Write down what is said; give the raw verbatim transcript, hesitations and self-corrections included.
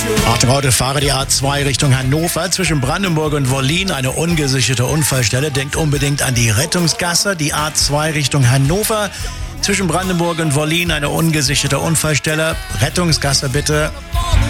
Achtung, heute fahre die A zwei Richtung Hannover. Zwischen Brandenburg und Wollin eine ungesicherte Unfallstelle. Denkt unbedingt an die Rettungsgasse. Die A zwei Richtung Hannover. Zwischen Brandenburg und Wollin eine ungesicherte Unfallstelle. Rettungsgasse bitte.